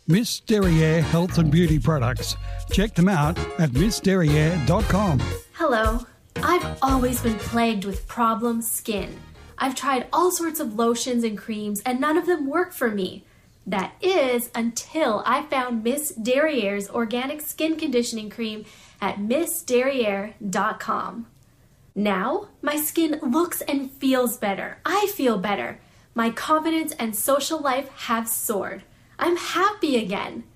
Miss Derriere Health and Beauty Products. Check them out at missderriere.com. Hello. I've always been plagued with problem skin. I've tried all sorts of lotions and creams and none of them work for me. That is until I found Miss Derriere's organic skin conditioning cream at missderriere.com. Now, my skin looks and feels better. I feel better. My confidence and social life have soared. I'm happy again.